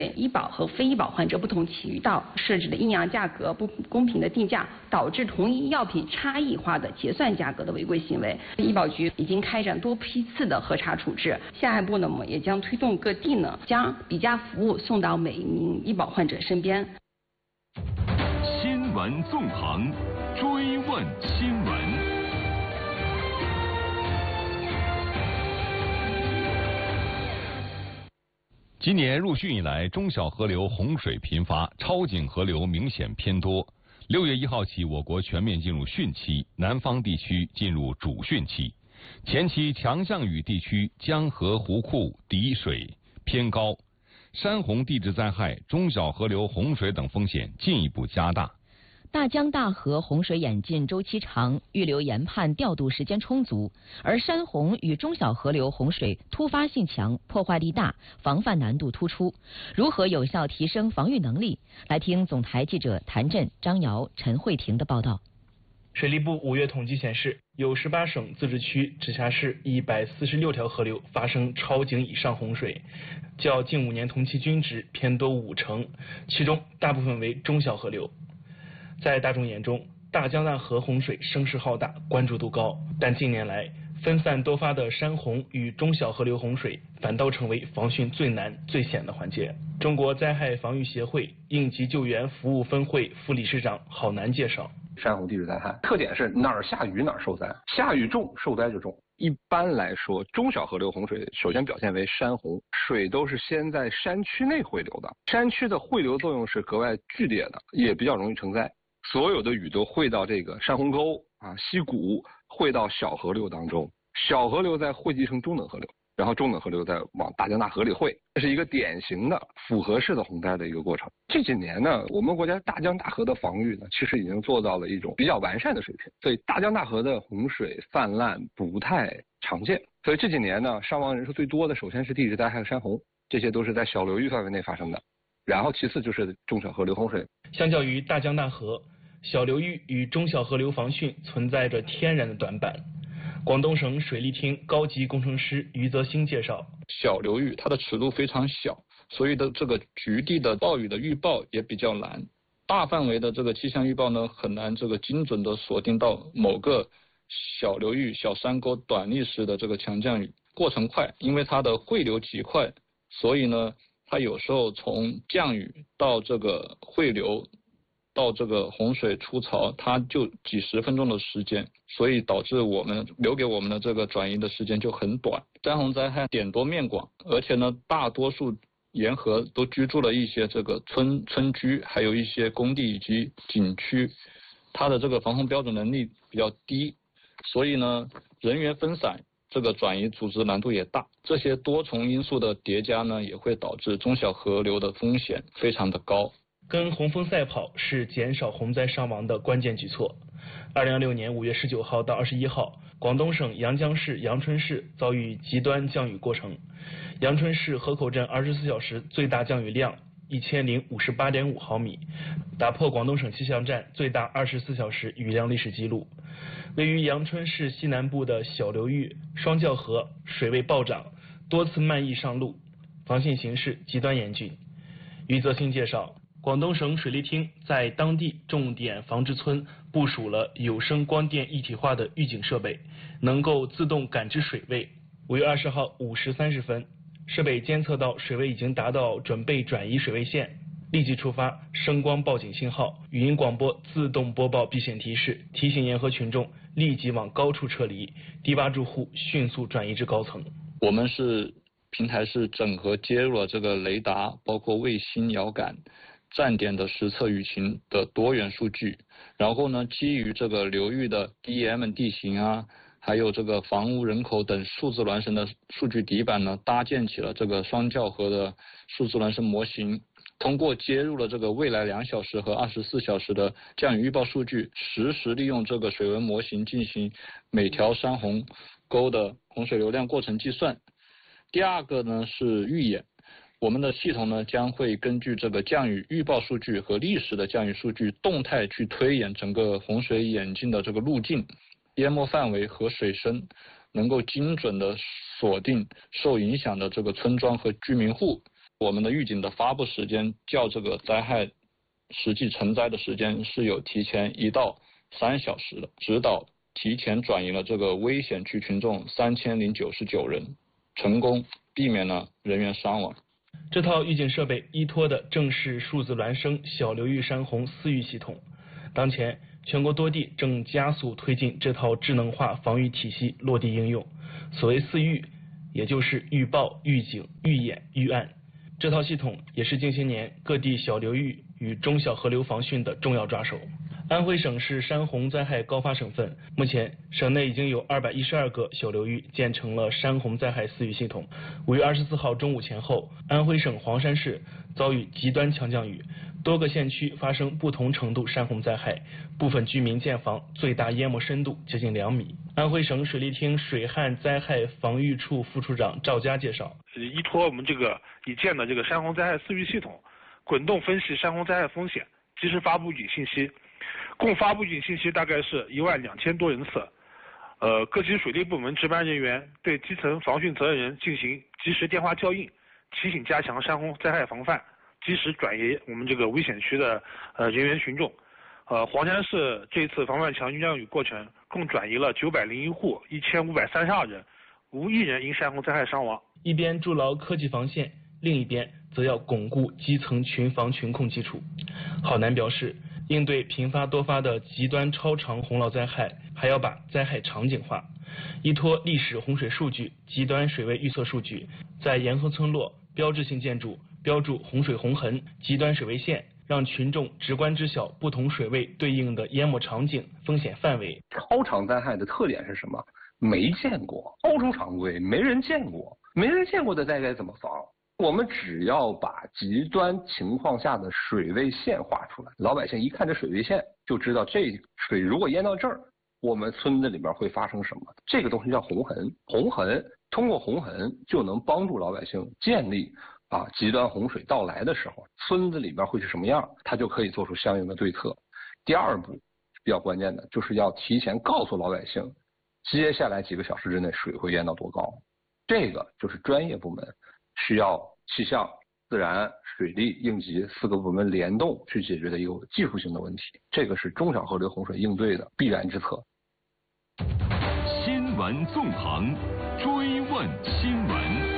医保和非医保患者不同渠道设置的阴阳价格不公平的定价，导致同一药品差异化的结算价格的违规行为。医保局已经开展多批次的核查处置，下一步呢，我们也将推动各地呢将比价服务送到每一名医保患者身边。 新闻纵横，追问新闻。今年入汛以来，中小河流洪水频发，超警河流明显偏多。6月1号起，我国全面进入汛期，南方地区进入主汛期。前期强降雨地区江河湖库底水偏高，山洪地质灾害、中小河流洪水等风险进一步加大。 大江大河洪水演进周期长，预留研判调度时间充足，而山洪与中小河流洪水突发性强，破坏力大，防范难度突出。如何有效提升防御能力？来听总台记者谭震、张瑶、陈慧婷的报道。 水利部5月统计显示，有18省、自治区、直辖市146条河流发生超警以上洪水，较近5年同期均值偏多50%，其中大部分为中小河流。在大众眼中，大江大河洪水声势浩大，关注度高，但近年来分散多发的山洪与中小河流洪水反倒成为防汛最难最险的环节。中国灾害防御协会应急救援服务分会副理事长郝楠介绍， 山洪地质灾害特点是哪儿下雨哪儿受灾，下雨重受灾就重。一般来说，中小河流洪水首先表现为山洪，水都是先在山区内汇流的，山区的汇流作用是格外剧烈的，也比较容易成灾。所有的雨都汇到这个山洪沟溪谷，汇到小河流当中，小河流再汇集成中等河流，然后中等河流再往大江大河里汇，这是一个典型的复合式的洪灾的一个过程。这几年呢，我们国家大江大河的防御呢，其实已经做到了一种比较完善的水平，所以大江大河的洪水泛滥不太常见。所以这几年呢，伤亡人数最多的首先是地质灾害和山洪，这些都是在小流域范围内发生的，然后其次就是中小河流洪水。 相较于大江大河，小流域与中小河流防汛存在着天然的短板。广东省水利厅高级工程师余泽兴介绍， 小流域它的尺度非常小，所以的这个局地的暴雨的预报也比较难，大范围的这个气象预报呢很难这个精准的锁定到某个小流域小山沟短历时的这个强降雨。过程快，因为它的汇流极快，所以呢它有时候从降雨到这个汇流到这个洪水出槽，它就几十分钟的时间，所以导致我们留给我们的这个转移的时间就很短。山洪灾害点多面广，而且呢大多数沿河都居住了一些这个村居，还有一些工地以及景区，它的这个防洪标准能力比较低，所以呢人员分散，这个转移组织难度也大。这些多重因素的叠加呢，也会导致中小河流的风险非常的高。 跟洪峰赛跑是减少洪灾伤亡的关键举措。2026年5月19号到21号，广东省阳江市阳春市遭遇极端降雨过程。阳春市河口镇24小时最大降雨量1058.5毫米，打破广东省气象站最大24小时雨量历史记录。位于阳春市西南部的小流域双教河水位暴涨，多次漫溢上路，防汛形势极端严峻。余泽兴介绍，广东省水利厅在当地重点防治村部署了有声光电一体化的预警设备，能够自动感知水位。5月20号5时30分，设备监测到水位已经达到准备转移水位线，立即触发声光报警信号，语音广播自动播报避险提示，提醒沿河群众立即往高处撤离，低洼住户迅速转移至高层。 我们平台是整合接入了这个雷达，包括卫星遥感站点的实测雨情的多元数据，然后呢，基于这个流域的 DM 地形还有这个房屋人口等数字孪生的数据底板呢，搭建起了这个双教河的数字孪生模型。通过接入了这个未来2小时和24小时的降雨预报数据，实时利用这个水文模型进行每条山洪沟的洪水流量过程计算。第二个呢是预演。我们的系统呢将会根据这个降雨预报数据和历史的降雨数据动态去推演整个洪水演进的这个路径、淹没范围和水深，能够精准的锁定受影响的这个村庄和居民户。 我们的预警的发布时间较这个灾害实际成灾的时间是有提前1到3小时的，指导提前转移了这个危险区群众3099人，成功避免了人员伤亡。 这套预警设备依托的正是数字孪生小流域山洪4预系统。当前，全国多地正加速推进这套智能化防御体系落地应用。所谓4预，也就是预报、预警、预演、预案。这套系统也是近些年各地小流域与中小河流防汛的重要抓手。安徽省是山洪灾害高发省份，目前省内已经有212个小流域建成了山洪灾害4预系统。5月24号中午前后，安徽省黄山市遭遇极端强降雨，多个县区发生不同程度山洪灾害，部分居民建房最大淹没深度接近2米。安徽省水利厅水旱灾害防御处副处长赵佳介绍， 依托我们这个已建的这个山洪灾害4预系统，滚动分析山洪灾害风险，及时发布预警信息，共发布预警信息大概是12000多人次。各级水利部门值班人员对基层防汛责任人进行及时电话校应，提醒加强山洪灾害防范，及时转移我们这个危险区的人员群众。黄山市这次防范强降雨过程共转移了901户1532人，无一人因山洪灾害伤亡。 一边筑牢科技防线，另一边则要巩固基层群防群控基础。郝楠表示，应对频发多发的极端超长洪涝灾害，还要把灾害场景化，依托历史洪水数据、极端水位预测数据，在沿河村落、标志性建筑标注洪水洪痕、极端水位线，让群众直观知晓不同水位对应的淹没场景、风险范围。 超长灾害的特点是什么？没见过，超出常规，没人见过，没人见过的灾该怎么防？我们只要把极端情况下的水位线画出来，老百姓一看这水位线就知道这水如果淹到这儿，我们村子里边会发生什么。这个东西叫洪痕，洪痕通过洪痕就能帮助老百姓建立极端洪水到来的时候，村子里边会是什么样，他就可以做出相应的对策。第二步比较关键的就是要提前告诉老百姓，接下来几个小时之内水会淹到多高。这个就是专业部门需要气象、自然、水利、应急4个部门联动去解决的一个技术性的问题，这个是中小河流洪水应对的必然之策。 新闻纵横，追问新闻。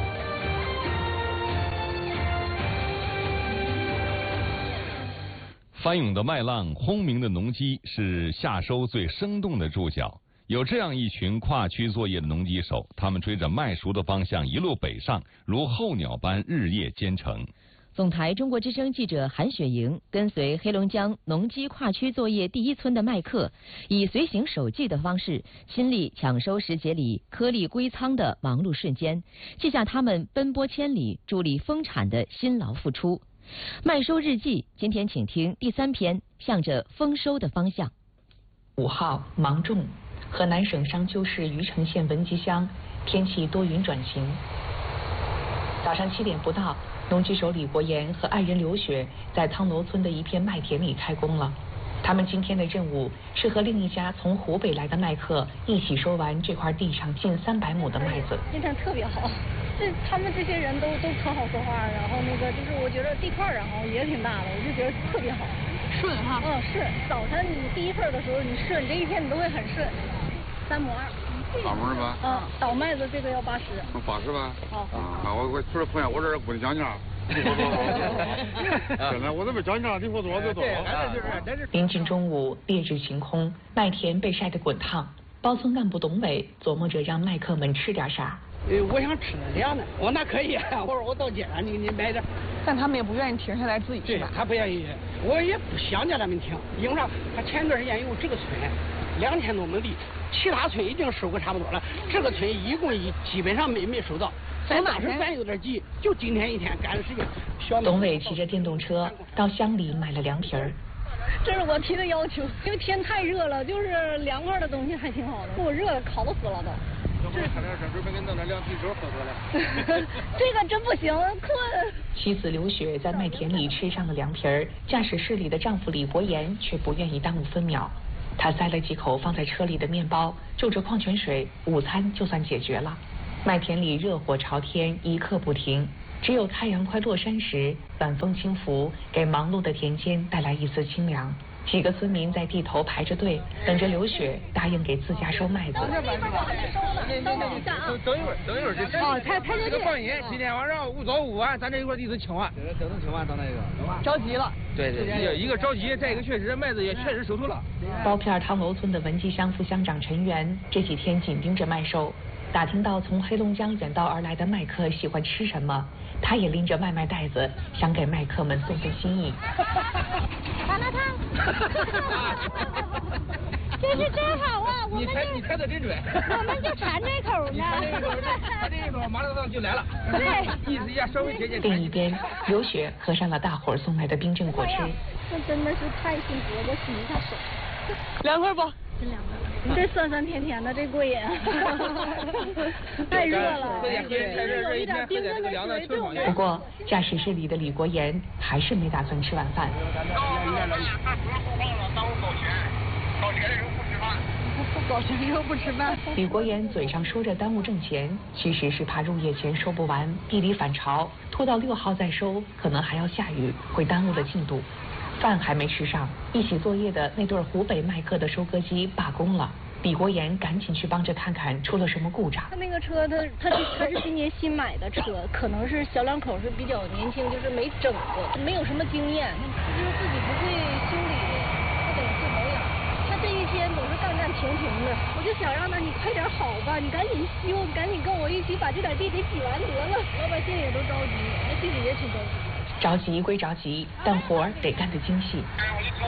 翻涌的麦浪，轰鸣的农机，是夏收最生动的注脚。有这样一群跨区作业的农机手，他们追着麦熟的方向一路北上，如候鸟般日夜兼程。 总台中国之声记者韩雪莹跟随黑龙江农机跨区作业第1村的麦客，以随行手记的方式，亲历抢收10节里颗粒归仓的忙碌瞬间，记下他们奔波千里、助力丰产的辛劳付出。麦收日记，今天请听第3篇，向着丰收的方向。5号芒种，河南省商丘市虞城县文集乡，天气多云转晴。早上7点不到，农机手李国岩和爱人刘雪在汤楼村的一片麦田里开工了。他们今天的任务是和另一家从湖北来的麦客一起收完这块地上近300亩的麦子。 今天特别好，他们这些人都可好说话，然后就是我觉得地块然后也挺大的，我就觉得特别好，顺哈。顺。早晨你第一份的时候你顺，这一天你都会很顺。3亩2。 2亩是吧？ 倒麦子这个要80。 80吧？我除了碰见我这儿不讲价。现在我这边讲价，你说多少就多少。 临近中午，烈日晴空，麦田被晒得滚烫。包村干部董伟琢磨着让麦客们吃点啥。 我想吃点呢，我那可以，我说我到街上你买点。 但他们也不愿意停下来自己吃。 对，他不愿意，我也不想叫他们停。因为啥？他前段时间有这个村2000多亩地，其他村已经收个差不多了，这个村一共基本上没收到。当时咱有点急，就今天一天赶的时间。 董伟骑着电动车到乡里买了凉皮儿。 这是我提的要求，因为天太热了，就是凉快的东西还挺好的。给我热的烤死了都。 这差点事，准备给弄点凉啤酒喝喝了。 这个真不行，困。 妻子刘雪在麦田里吃上了凉皮儿，驾驶室里的丈夫李国岩却不愿意耽误分秒。他塞了几口放在车里的面包，就着矿泉水，午餐就算解决了。麦田里热火朝天，一刻不停。 只有太阳快落山时，晚风轻拂，给忙碌的田间带来一丝清凉。几个村民在地头排着队，等着刘雪答应给自家收麦子。 等一会儿，这他这个放盐，今天晚上早午晚，咱这一块地都清完，都能清完，到那个着急了。 对，一个着急，再一个确实麦子也确实收出了。 包片汤楼村的文集乡副乡长陈元这几天紧盯着麦收，打听到从黑龙江远道而来的麦客喜欢吃什么，他也拎着麦袋子，想给麦客们送份心意。 麻辣烫。这是真好啊！ 你猜的真准。 我们就馋这口呢。 他这一口麻辣烫就来了。 对， 意思一下稍微接近。 另一边，刘雪喝上了大伙儿送来的冰镇果汁。 这真的是太幸福了，我洗一下手。 凉快不？ 真凉快。这酸酸甜甜的，这过瘾。太热了，有一点冰镇的水冻。 不过，驾驶室里的李国岩还是没打算吃晚饭。 搞学生不吃饭。 李国岩嘴上说着耽误挣钱，其实是怕入夜前收不完，地里反潮，拖到6号再收，可能还要下雨，会耽误了进度。饭还没吃上，一起作业的那对湖北麦客的收割机罢工了。李国岩赶紧去帮着看看出了什么故障。 他那个车，他是今年新买的车，可能是小两口是比较年轻，就是没整过，没有什么经验，他就是自己不会修理，不懂治保养。他这一天总是干停的，我就想让他你快点好吧，你赶紧修，赶紧跟我一起把这点地给挤完得了。老百姓也都着急，那心里也挺着急。 着急归着急，但活儿得干得精细。 我就说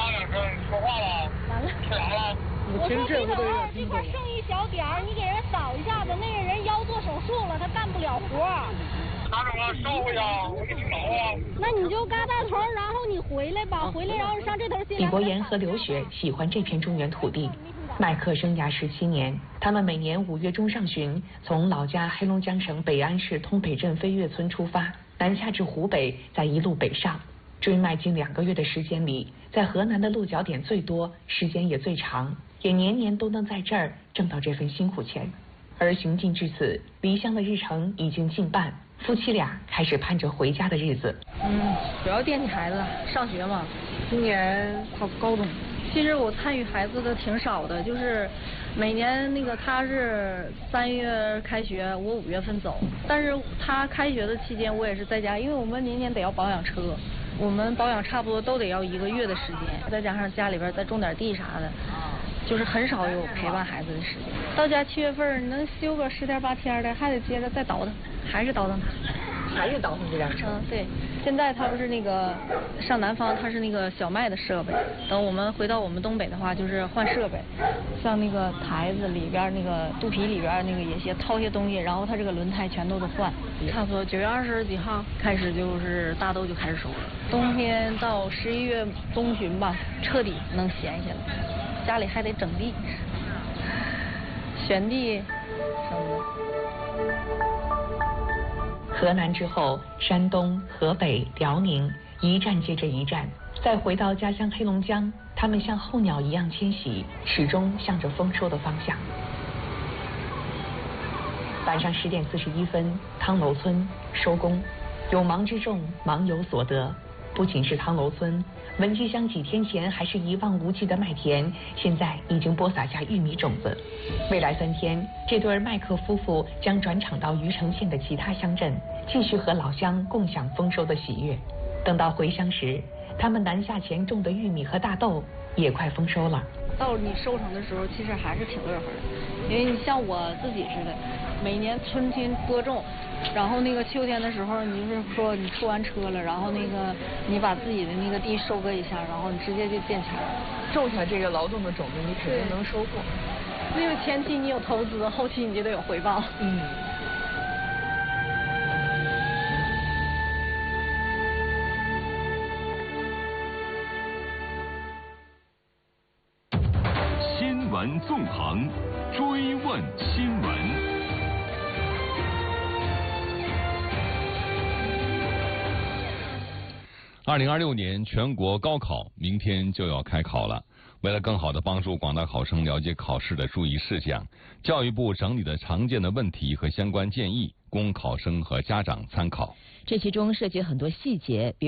这头这块剩一小点儿，你给人扫一下子，那个人腰做手术了，他干不了活。 拿走了，收回去啊！我给你找啊。 那你就嘎大头，然后你回来吧，回来然后上这头进来。 李国岩和刘雪喜欢这片中原土地，麦客生涯17年，他们每年5月中上旬从老家黑龙江省北安市通北镇飞跃村出发，南下至湖北，再一路北上，追麦近2个月的时间里，在河南的落脚点最多，时间也最长，也年年都能在这儿挣到这份辛苦钱。而行进至此，离乡的日程已经近半，夫妻俩开始盼着回家的日子。 主要惦记孩子上学嘛，今年考高中。其实我参与孩子的挺少的，就是每年那个他是3月开学，我5月份走，但是他开学的期间我也是在家，因为我们年年得要保养车，我们保养差不多都得要1个月的时间，再加上家里边再种点地啥的，就是很少有陪伴孩子的时间。到家7月份能休个10天8天的，还得接着再倒腾，还是倒腾他， 还是倒腾这辆车。 对。现在他不是那个上南方，他是那个小麦的设备。等我们回到我们东北的话，就是换设备，像那个台子里边那个肚皮里边那个也些掏些东西，然后他这个轮胎全都得换。差不多9月20几号开始就是大豆就开始收了，冬天到11月中旬吧，彻底能闲下来。家里还得整地，选地什么的。 河南之后，山东、河北、辽宁，一站接着一站。再回到家乡黑龙江，他们像候鸟一样迁徙，始终向着丰收的方向。晚上10点41分，汤楼村收工。有忙之众，忙有所得。不仅是汤楼村，文集乡几天前还是一望无际的麦田，现在已经播撒下玉米种子。未来3天，这对麦客夫妇将转场到余城县的其他乡镇，继续和老乡共享丰收的喜悦。等到回乡时，他们南下前种的玉米和大豆也快丰收了。 到你收成的时候，其实还是挺乐呵的，因为你像我自己似的，每年春天播种。然后那个秋天的时候，你就是说你出完车了，然后那个你把自己的那个地收割一下，然后你直接就见钱了。 种下这个劳动的种子，你肯定能收获。 因为前期你有投资，后期你就得有回报。 新闻纵横，追问新闻。2026年全国高考明天就要开考了。为了更好地帮助广大考生了解考试的注意事项，教育部整理了常见的问题和相关建议， 供考生和家长参考。 这其中涉及很多细节，比